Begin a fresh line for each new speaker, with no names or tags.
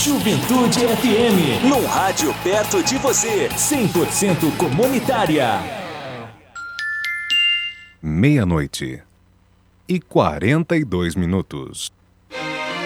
Juventude FM,
num rádio perto de você,
100% comunitária.
00:42.